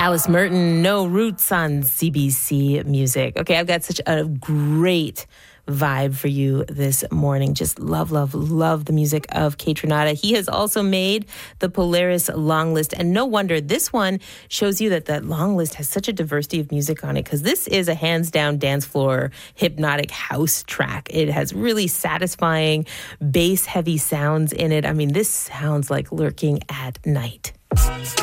Alice Merton, No Roots on CBC Music. Okay, I've got such a great vibe for you this morning. Just love the music of Kaytranada. He has also made the Polaris long list, and no wonder this one shows you that long list has such a diversity of music on it, because this is a hands-down dance floor hypnotic house track. It has really satisfying bass-heavy sounds in it. I mean, this sounds like lurking at night.